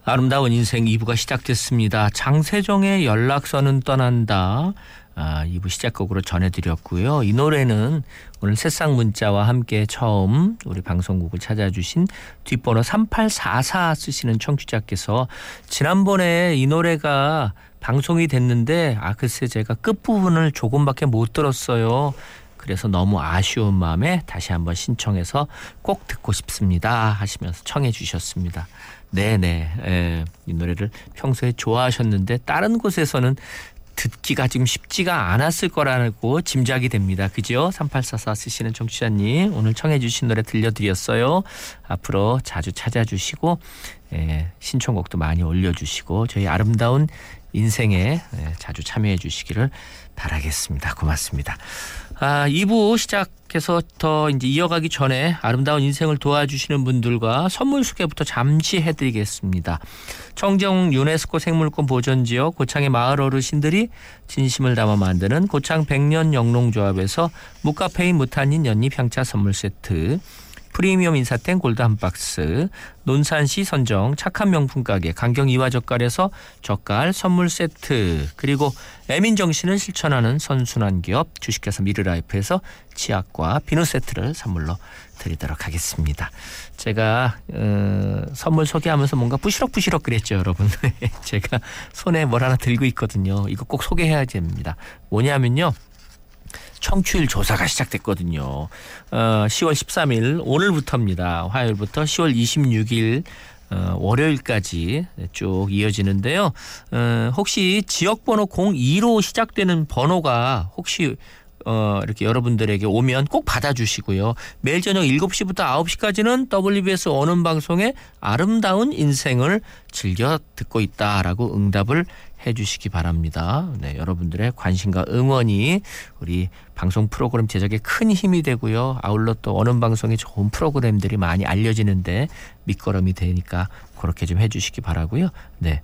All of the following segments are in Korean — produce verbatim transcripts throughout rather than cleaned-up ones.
아름다운 인생 이 부가 시작됐습니다. 장세정의 연락선은 떠난다. 아, 이 부 시작곡으로 전해드렸고요. 이 노래는 오늘 새싹 문자와 함께 처음 우리 방송국을 찾아주신 뒷번호 삼팔사사 쓰시는 청취자께서 지난번에 이 노래가 방송이 됐는데 아 글쎄 제가 끝부분을 조금밖에 못 들었어요. 그래서 너무 아쉬운 마음에 다시 한번 신청해서 꼭 듣고 싶습니다 하시면서 청해 주셨습니다. 네네, 에, 이 노래를 평소에 좋아하셨는데 다른 곳에서는 듣기가 지금 쉽지가 않았을 거라고 짐작이 됩니다. 그죠? 삼팔사사 쓰시는 청취자님 오늘 청해 주신 노래 들려드렸어요. 앞으로 자주 찾아주시고 에, 신청곡도 많이 올려주시고 저희 아름다운 인생에 에, 자주 참여해 주시기를 바라겠습니다. 고맙습니다. 아, 이 부 시작해서 더 이제 이어가기 전에 아름다운 인생을 도와주시는 분들과 선물 소개부터 잠시 해드리겠습니다. 청정 유네스코 생물권 보전지역 고창의 마을 어르신들이 진심을 담아 만드는 고창 백년 영농조합에서 무카페인 무탄닌 연잎 향차 선물 세트, 프리미엄 인사템 골드 한 박스, 논산시 선정 착한 명품 가게 강경 이화젓갈에서 젓갈 선물 세트, 그리고 애민정신을 실천하는 선순환 기업 주식회사 미르라이프에서 치약과 비누 세트를 선물로 드리도록 하겠습니다. 제가 어, 선물 소개하면서 뭔가 부시럭부시럭 그랬죠, 여러분. 제가 손에 뭘 하나 들고 있거든요. 이거 꼭 소개해야 됩니다. 뭐냐면요. 청취율 조사가 시작됐거든요. 어, 시월 십삼일 오늘부터입니다. 화요일부터 시월 이십육일 어, 월요일까지 쭉 이어지는데요. 어, 혹시 지역번호 공이로 시작되는 번호가 혹시 어, 이렇게 여러분들에게 오면 꼭 받아주시고요. 매일 저녁 일곱 시부터 아홉 시까지는 더블유비에스 원음 방송의 아름다운 인생을 즐겨 듣고 있다라고 응답을 해주시기 바랍니다. 네, 여러분들의 관심과 응원이 우리 방송 프로그램 제작에 큰 힘이 되고요. 아울러 또 원음 방송에 좋은 프로그램들이 많이 알려지는데 밑거름이 되니까 그렇게 좀 해주시기 바라고요. 네,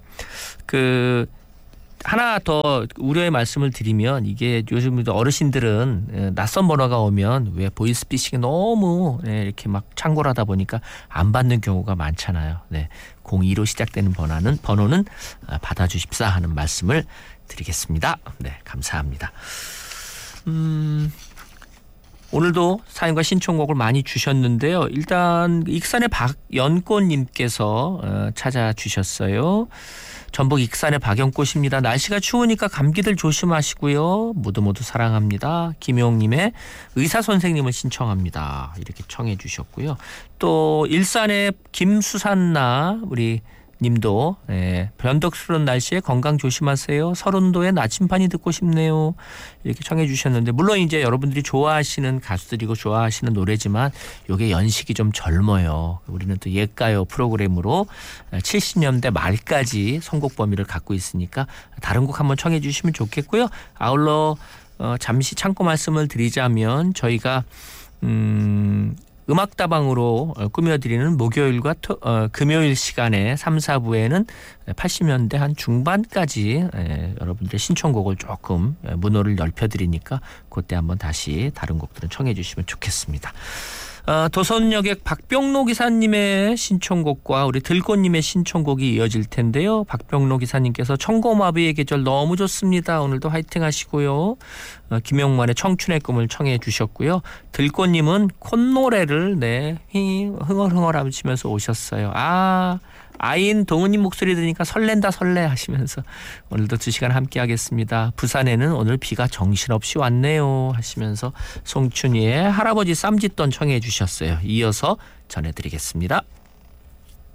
그. 하나 더 우려의 말씀을 드리면 이게 요즘 어르신들은 낯선 번호가 오면 왜 보이스피싱이 너무 이렇게 막 창궐하다 보니까 안 받는 경우가 많잖아요. 네, 공이로 시작되는 번호는 번호는 받아주십사 하는 말씀을 드리겠습니다. 네, 감사합니다. 음. 오늘도 사연과 신청곡을 많이 주셨는데요. 일단 익산의 박연꽃님께서 찾아주셨어요. 전북 익산의 박연꽃입니다. 날씨가 추우니까 감기들 조심하시고요. 모두 모두 사랑합니다. 김용님의 의사선생님을 신청합니다. 이렇게 청해 주셨고요. 또 일산의 김수산나 우리 님도 예, 변덕스러운 날씨에 건강 조심하세요. 서른도의 나침반이 듣고 싶네요. 이렇게 청해 주셨는데 물론 이제 여러분들이 좋아하시는 가수들이고 좋아하시는 노래지만 이게 연식이 좀 젊어요. 우리는 또 옛가요 프로그램으로 칠십 년대 말까지 선곡 범위를 갖고 있으니까 다른 곡 한번 청해 주시면 좋겠고요. 아울러 어, 잠시 참고 말씀을 드리자면 저희가 음 음악다방으로 꾸며드리는 목요일과 토, 어, 금요일 시간에 삼, 사부에는 팔십 년대 한 중반까지 에, 여러분들의 신청곡을 조금 문호를 넓혀드리니까 그때 한번 다시 다른 곡들은 청해 주시면 좋겠습니다. 어, 도선역의 박병로 기사님의 신청곡과 우리 들꽃님의 신청곡이 이어질 텐데요. 박병로 기사님께서 청고마비의 계절 너무 좋습니다. 오늘도 화이팅 하시고요. 어, 김영만의 청춘의 꿈을 청해 주셨고요. 들꽃님은 콧노래를 네, 흥얼흥얼 하시면서 오셨어요. 아, 아인 동우님 목소리 들으니까 설렌다 설레 하시면서 오늘도 두 시간 함께 하겠습니다. 부산에는 오늘 비가 정신없이 왔네요 하시면서 송춘희의 할아버지 쌈짓돈 청해 주셨어요. 이어서 전해드리겠습니다.